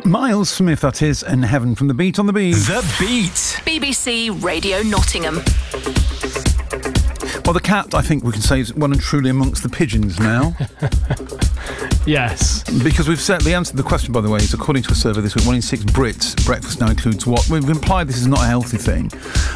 Miles Smith, that is, and Heaven from The Beat on The Beat. The Beat. BBC Radio Nottingham. Well, the cat, I think we can say, is well and truly amongst the pigeons now. Yes. Because we've said the answer to the question, by the way, is according to a survey this week, 1 in 6 Brits, breakfast now includes what? We've implied this is not a healthy thing.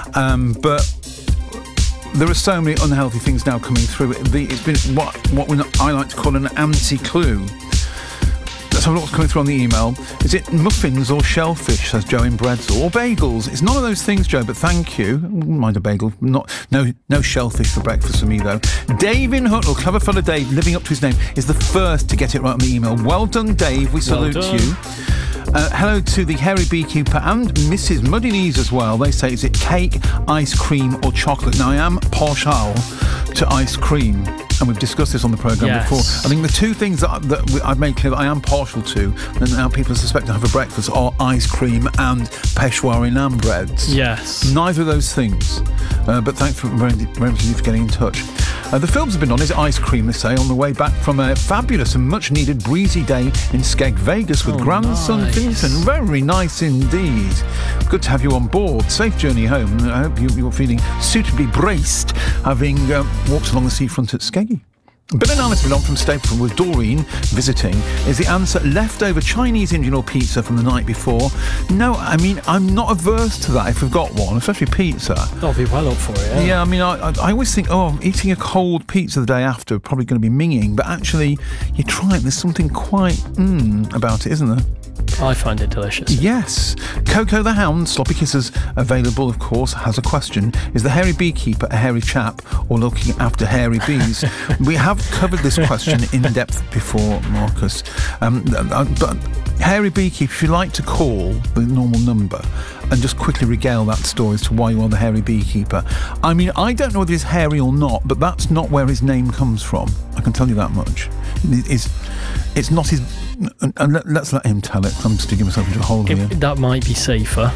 But there are so many unhealthy things now coming through. It's been what I like to call an anti-clue. Let's have a look what's coming through on the email. Is it muffins or shellfish, says Joe in Bredsall, or bagels? It's none of those things, Joe, but thank you. Wouldn't mind a bagel. No shellfish for breakfast for me, though. Dave in Huttall, clever fella Dave, living up to his name, is the first to get it right on the email. Well done, Dave. We salute you. Hello to the Hairy Beekeeper and Mrs. Muddy Knees as well. They say, is it cake, ice cream or chocolate? Now, I am partial to ice cream, and we've discussed this on the programme before. I think the two things that I've made clear that I am partial to, and now people suspect to have for breakfast, are ice cream and Peshwari naan breads. Yes. Neither of those things. But thanks for very much for getting in touch. The films have been on, is Ice Cream, they say, on the way back from a fabulous and much-needed breezy day in Skeg, Vegas with grandson Vincent. Very nice indeed. Good to have you on board. Safe journey home. I hope you're feeling suitably braced, having walked along the seafront at Skeggy. Bill and Alice been on from Stapleford with Doreen visiting. Is the answer leftover Chinese, Indian or pizza from the night before? No, I mean, I'm not averse to that if we've got one, especially pizza. I'll be well up for it, Yeah, I mean, I always think, eating a cold pizza the day after, probably going to be minging, but actually, you try it, there's something quite about it, isn't there? I find it delicious. Yes. Coco the Hound, Sloppy Kisses, available, of course, has a question. Is the hairy beekeeper a hairy chap or looking after hairy bees? We have covered this question in depth before, Marcus. But hairy beekeeper, if you like to call the normal number and just quickly regale that story as to why you are the hairy beekeeper. I mean, I don't know whether he's hairy or not, but that's not where his name comes from. I can tell you that much. It's not his... And let's let him tell it. I'm sticking myself into a hole here. That might be safer.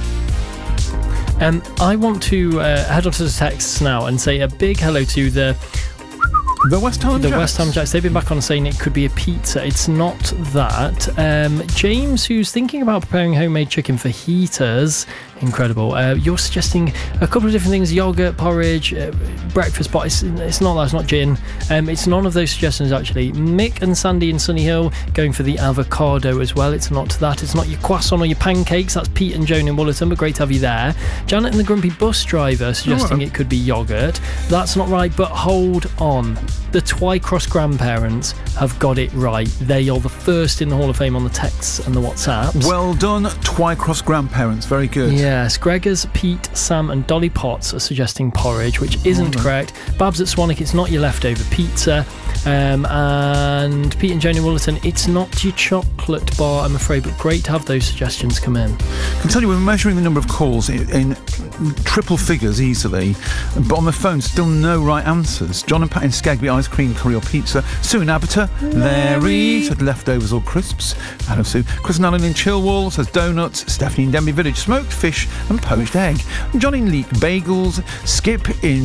I want to head on to the texts now and say a big hello to the West Ham Jacks. The West Ham Jacks. They've been back on saying it could be a pizza. It's not that. James, who's thinking about preparing homemade chicken for heaters, incredible. You're suggesting a couple of different things: yogurt, porridge, breakfast. But it's not that. It's not gin. It's none of those suggestions actually. Mick and Sandy in Sunny Hill going for the avocado as well. It's not that. It's not your croissant or your pancakes. That's Pete and Joan in Woolerton, but great to have you there. Janet and the Grumpy Bus Driver suggesting it could be yogurt. That's not right, but hold on. The Twycross grandparents have got it right. They are the first in the Hall of Fame on the texts and the WhatsApps. Well done, Twycross grandparents. Very good. Yes, Gregors, Pete, Sam and Dolly Potts are suggesting porridge, which isn't correct. Babs at Swanwick, it's not your leftover pizza. And Pete and Joni Woolerton, it's not your chocolate bar, I'm afraid, but great to have those suggestions come in. I can tell you we're measuring the number of calls in triple figures easily, but on the phone still no right answers. John and Pat in Skegby, ice cream, curry or pizza. Sue in Aberta, Larry said leftovers or crisps. Hello Sue. Chris and Alan in Chilwell says donuts. Stephanie in Denby Village, smoked fish and poached egg. John in Leek, bagels. Skip in